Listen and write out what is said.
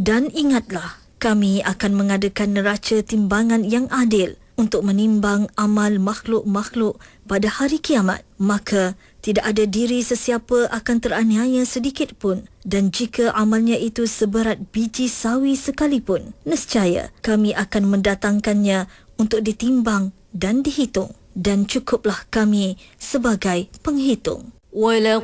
Dan ingatlah, kami akan mengadakan neraca timbangan yang adil untuk menimbang amal makhluk-makhluk pada hari kiamat. Maka, tidak ada diri sesiapa akan teraniaya sedikit pun. Dan jika amalnya itu seberat biji sawi sekalipun, nescaya kami akan mendatangkannya untuk ditimbang dan dihitung. Dan cukuplah kami sebagai penghitung. ولقد